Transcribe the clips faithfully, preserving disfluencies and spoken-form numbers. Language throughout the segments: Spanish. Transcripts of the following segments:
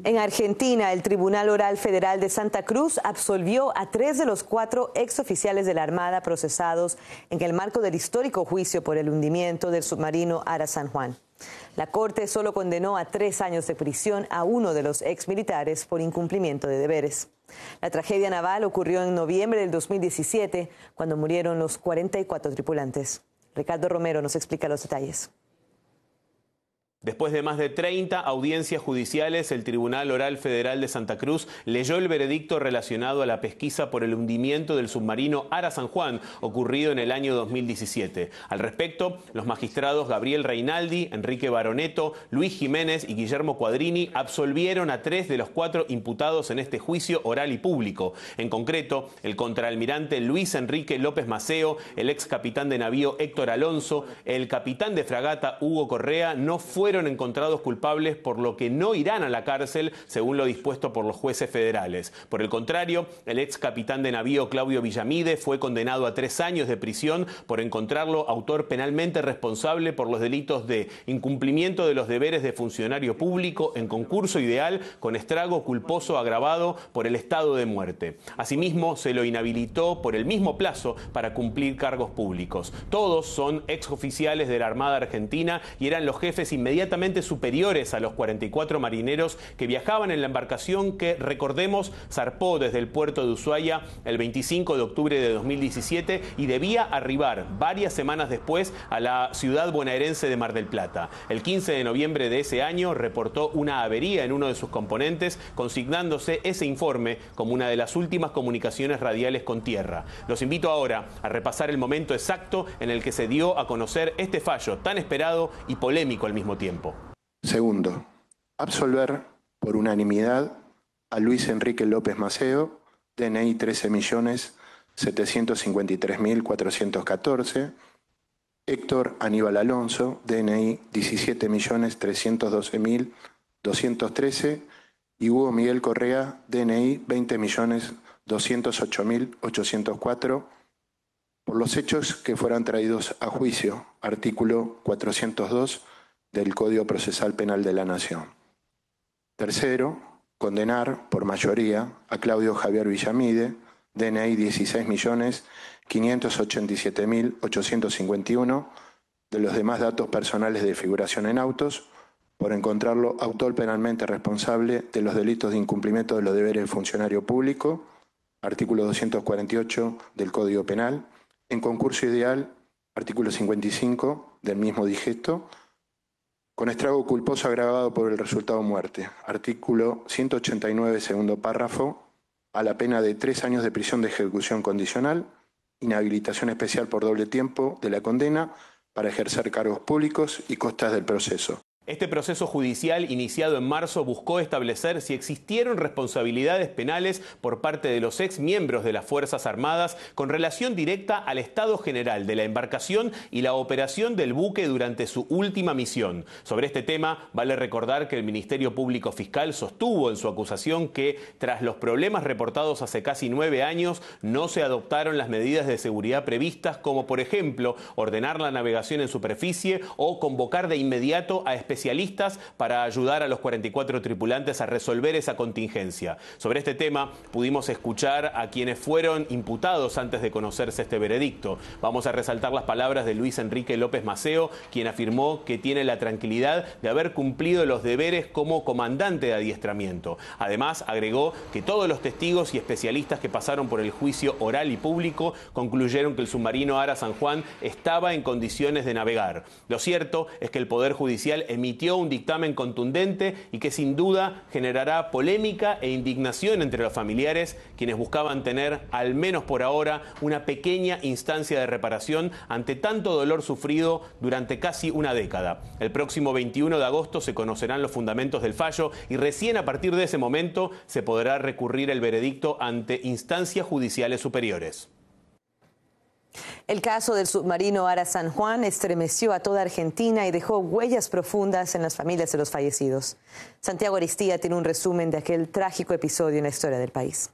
En Argentina, el Tribunal Oral Federal de Santa Cruz absolvió a tres de los cuatro exoficiales de la Armada procesados en el marco del histórico juicio por el hundimiento del submarino Ara San Juan. La Corte solo condenó a tres años de prisión a uno de los exmilitares por incumplimiento de deberes. La tragedia naval ocurrió en noviembre del dos mil diecisiete, cuando murieron los cuarenta y cuatro tripulantes. Ricardo Romero nos explica los detalles. Después de más de treinta audiencias judiciales, el Tribunal Oral Federal de Santa Cruz leyó el veredicto relacionado a la pesquisa por el hundimiento del submarino Ara San Juan, ocurrido en el año dos mil diecisiete. Al respecto, los magistrados Gabriel Reinaldi, Enrique Baroneto, Luis Jiménez y Guillermo Quadrini absolvieron a tres de los cuatro imputados en este juicio oral y público. En concreto, el contraalmirante Luis Enrique López Maceo, el ex capitán de navío Héctor Alonso, el capitán de fragata Hugo Correa no fueron encontrados culpables, por lo que no irán a la cárcel, según lo dispuesto por los jueces federales. Por el contrario, el ex capitán de navío Claudio Villamide fue condenado a tres años de prisión por encontrarlo autor penalmente responsable por los delitos de incumplimiento de los deberes de funcionario público en concurso ideal con estrago culposo agravado por el estado de muerte. Asimismo, se lo inhabilitó por el mismo plazo para cumplir cargos públicos. Todos son exoficiales de la Armada Argentina y eran los jefes inmediatamente superiores a los cuarenta y cuatro marineros que viajaban en la embarcación que, recordemos, zarpó desde el puerto de Ushuaia el veinticinco de octubre de dos mil diecisiete y debía arribar varias semanas después a la ciudad bonaerense de Mar del Plata. El quince de noviembre de ese año reportó una avería en uno de sus componentes, consignándose ese informe como una de las últimas comunicaciones radiales con tierra. Los invito ahora a repasar el momento exacto en el que se dio a conocer este fallo tan esperado y polémico al mismo tiempo. Segundo, absolver por unanimidad a Luis Enrique López Maceo, D N I trece millones setecientos cincuenta y tres mil cuatrocientos catorce, Héctor Aníbal Alonso, D N I diecisiete millones trescientos doce mil doscientos trece y Hugo Miguel Correa, D N I veinte millones doscientos ocho mil ochocientos cuatro, por los hechos que fueran traídos a juicio, artículo cuatrocientos dos del Código Procesal Penal de la Nación. Tercero, condenar por mayoría a Claudio Javier Villamide, D N I dieciséis millones quinientos ochenta y siete mil ochocientos cincuenta y uno, de los demás datos personales de figuración en autos, por encontrarlo autor penalmente responsable de los delitos de incumplimiento de los deberes del funcionario público, artículo doscientos cuarenta y ocho del Código Penal, en concurso ideal, artículo cincuenta y cinco del mismo digesto, con estrago culposo agravado por el resultado muerte, artículo ciento ochenta y nueve, segundo párrafo, a la pena de tres años de prisión de ejecución condicional, inhabilitación especial por doble tiempo de la condena para ejercer cargos públicos y costas del proceso. Este proceso judicial, iniciado en marzo, buscó establecer si existieron responsabilidades penales por parte de los ex miembros de las Fuerzas Armadas con relación directa al estado general de la embarcación y la operación del buque durante su última misión. Sobre este tema, vale recordar que el Ministerio Público Fiscal sostuvo en su acusación que, tras los problemas reportados hace casi nueve años, no se adoptaron las medidas de seguridad previstas, como por ejemplo, ordenar la navegación en superficie o convocar de inmediato a especialistas especialistas para ayudar a los cuarenta y cuatro tripulantes a resolver esa contingencia. Sobre este tema pudimos escuchar a quienes fueron imputados antes de conocerse este veredicto. Vamos a resaltar las palabras de Luis Enrique López Maceo, quien afirmó que tiene la tranquilidad de haber cumplido los deberes como comandante de adiestramiento. Además, agregó que todos los testigos y especialistas que pasaron por el juicio oral y público concluyeron que el submarino Ara San Juan estaba en condiciones de navegar. Lo cierto es que el Poder Judicial emitió un dictamen contundente y que sin duda generará polémica e indignación entre los familiares, quienes buscaban tener, al menos por ahora, una pequeña instancia de reparación ante tanto dolor sufrido durante casi una década. El próximo veintiuno de agosto se conocerán los fundamentos del fallo y recién a partir de ese momento se podrá recurrir el veredicto ante instancias judiciales superiores. El caso del submarino Ara San Juan estremeció a toda Argentina y dejó huellas profundas en las familias de los fallecidos. Santiago Aristía tiene un resumen de aquel trágico episodio en la historia del país.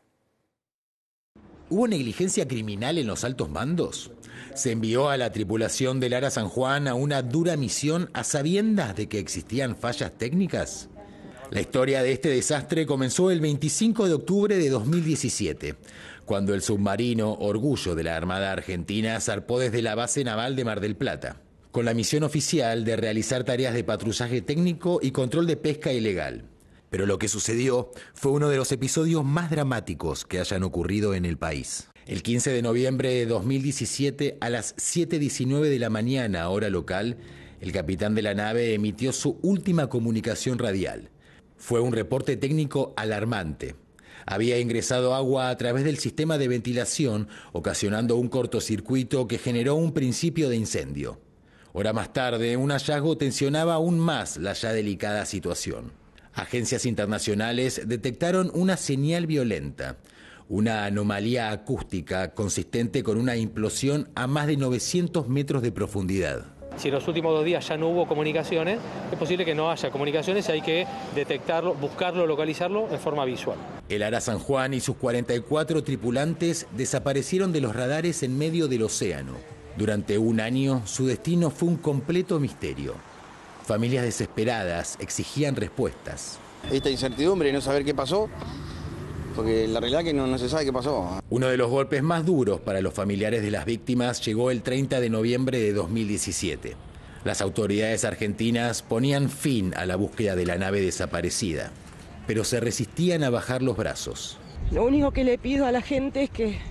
¿Hubo negligencia criminal en los altos mandos? ¿Se envió a la tripulación del Ara San Juan a una dura misión a sabiendas de que existían fallas técnicas? La historia de este desastre comenzó el veinticinco de octubre de dos mil diecisiete, cuando el submarino Orgullo de la Armada Argentina zarpó desde la base naval de Mar del Plata, con la misión oficial de realizar tareas de patrullaje técnico y control de pesca ilegal. Pero lo que sucedió fue uno de los episodios más dramáticos que hayan ocurrido en el país. El quince de noviembre de dos mil diecisiete, a las siete diecinueve de la mañana, hora local, el capitán de la nave emitió su última comunicación radial. Fue un reporte técnico alarmante. Había ingresado agua a través del sistema de ventilación, ocasionando un cortocircuito que generó un principio de incendio. Hora más tarde, un hallazgo tensionaba aún más la ya delicada situación. Agencias internacionales detectaron una señal violenta, una anomalía acústica consistente con una implosión a más de novecientos metros de profundidad. Si en los últimos dos días ya no hubo comunicaciones, es posible que no haya comunicaciones y hay que detectarlo, buscarlo, localizarlo en forma visual. El Ara San Juan y sus cuarenta y cuatro tripulantes desaparecieron de los radares en medio del océano. Durante un año, su destino fue un completo misterio. Familias desesperadas exigían respuestas. Esta incertidumbre y no saber qué pasó, porque la realidad es que no, no se sabe qué pasó. Uno de los golpes más duros para los familiares de las víctimas llegó el treinta de noviembre de dos mil diecisiete. Las autoridades argentinas ponían fin a la búsqueda de la nave desaparecida, pero se resistían a bajar los brazos. Lo único que le pido a la gente es que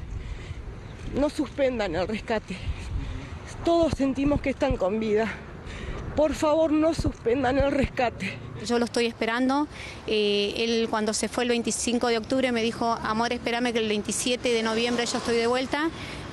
no suspendan el rescate. Todos sentimos que están con vida. Por favor, no suspendan el rescate. Yo lo estoy esperando. Eh, él cuando se fue el veinticinco de octubre me dijo, amor, espérame que el veintisiete de noviembre yo estoy de vuelta.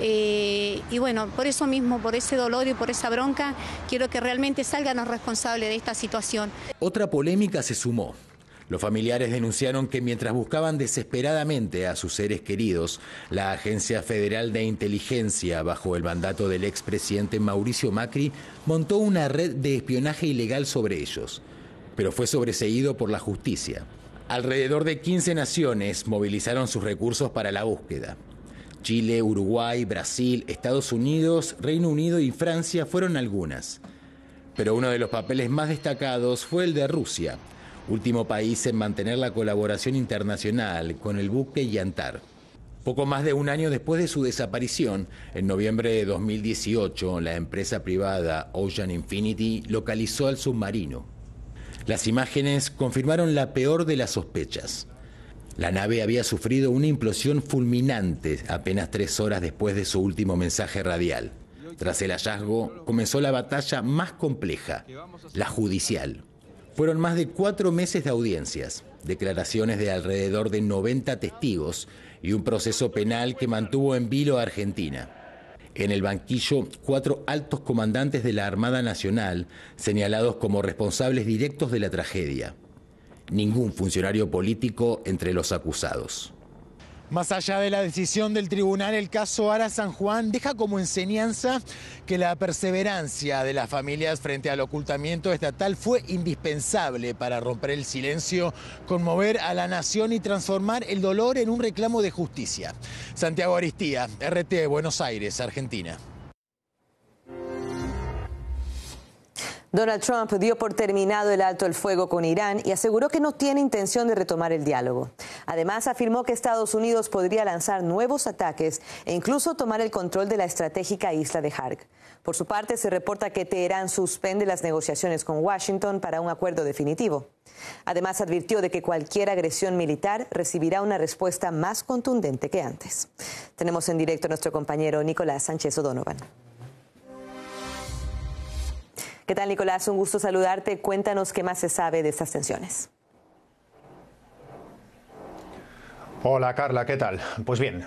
Eh, y bueno, por eso mismo, por ese dolor y por esa bronca, quiero que realmente salgan los responsables de esta situación. Otra polémica se sumó. Los familiares denunciaron que mientras buscaban desesperadamente a sus seres queridos, la Agencia Federal de Inteligencia, bajo el mandato del expresidente Mauricio Macri, montó una red de espionaje ilegal sobre ellos, pero fue sobreseído por la justicia. Alrededor de quince naciones movilizaron sus recursos para la búsqueda. Chile, Uruguay, Brasil, Estados Unidos, Reino Unido y Francia fueron algunas. Pero uno de los papeles más destacados fue el de Rusia, último país en mantener la colaboración internacional con el buque Yantar. Poco más de un año después de su desaparición, en noviembre de dos mil dieciocho, la empresa privada Ocean Infinity localizó al submarino. Las imágenes confirmaron la peor de las sospechas. La nave había sufrido una implosión fulminante apenas tres horas después de su último mensaje radial. Tras el hallazgo, comenzó la batalla más compleja, la judicial. Fueron más de cuatro meses de audiencias, declaraciones de alrededor de noventa testigos y un proceso penal que mantuvo en vilo a Argentina. En el banquillo, cuatro altos comandantes de la Armada Nacional señalados como responsables directos de la tragedia. Ningún funcionario político entre los acusados. Más allá de la decisión del tribunal, el caso Ara San Juan deja como enseñanza que la perseverancia de las familias frente al ocultamiento estatal fue indispensable para romper el silencio, conmover a la nación y transformar el dolor en un reclamo de justicia. Santiago Aristía, R T, Buenos Aires, Argentina. Donald Trump dio por terminado el alto el fuego con Irán y aseguró que no tiene intención de retomar el diálogo. Además, afirmó que Estados Unidos podría lanzar nuevos ataques e incluso tomar el control de la estratégica isla de Harg. Por su parte, se reporta que Teherán suspende las negociaciones con Washington para un acuerdo definitivo. Además, advirtió de que cualquier agresión militar recibirá una respuesta más contundente que antes. Tenemos en directo a nuestro compañero Nicolás Sánchez O'Donovan. ¿Qué tal, Nicolás? Un gusto saludarte. Cuéntanos qué más se sabe de estas tensiones. Hola, Carla, ¿qué tal? Pues bien,